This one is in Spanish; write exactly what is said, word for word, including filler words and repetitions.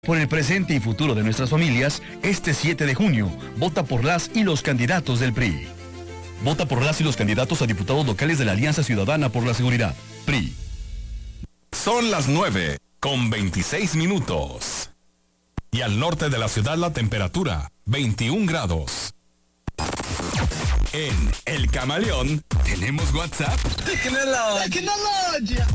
Por el presente y futuro de nuestras familias, este siete de junio, vota por las y los candidatos del P R I. Vota por las y los candidatos a diputados locales de la Alianza Ciudadana por la Seguridad, P R I. Son las nueve con veintiséis minutos. Y al norte de la ciudad la temperatura, veintiún grados. En El Camaleón, ¿tenemos WhatsApp? Tecnología. Tecnología.